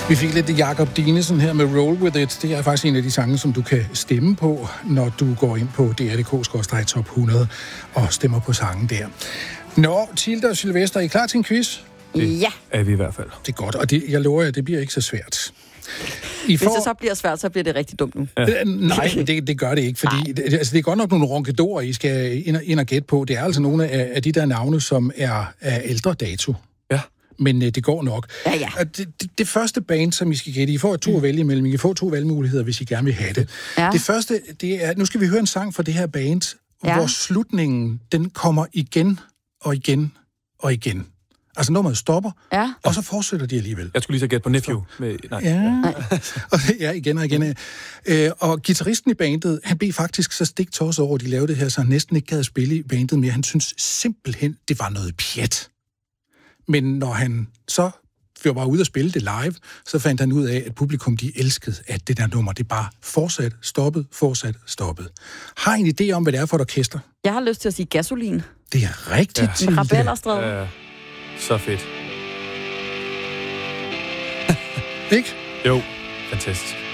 Vi fik lidt Jakob Dinesen her med Roll With It. Det er faktisk en af de sange, som du kan stemme på, når du går ind på dr.dk/top 100 og stemmer på sangen der. Nå, Tilde og Sylvester, er I klar til en quiz? Ja. Er vi i hvert fald. Det er godt, og jeg lover jer, det bliver ikke så svært. Hvis det så bliver svært, så bliver det rigtig dumt nu. Ja. Nej, det gør det ikke, fordi det er godt nok nogle ronkedorer, I skal ind og gætte på. Det er altså nogle af de der navne, som er af ældre dato. Ja. Men det går nok. Ja. Det første band, som I skal gætte, I får to at vælge imellem. I kan få 2 valgmuligheder, hvis I gerne vil have det. Ja. Det første, det er, nu skal vi høre en sang fra det her band, hvor slutningen, den kommer igen og igen og igen. Altså nummeret stopper, og så fortsætter de alligevel. Jeg skulle lige så gætte på Nephew. Ja, igen og igen. Og guitaristen i bandet, han blev faktisk så stiktosset over, at de lavede det her, så han næsten ikke gad at spille i bandet mere. Han synes simpelthen, det var noget pjat. Men når han så var ude at spille det live, så fandt han ud af, at publikum, de elskede, at det der nummer, det bare fortsat, stoppet. Har I en idé om, hvad det er for et orkester? Jeg har lyst til at sige gasolin. Det er rigtigt. Ja. Med Ravellerstræde. Så fedt. Ikke? Jo, fantastisk.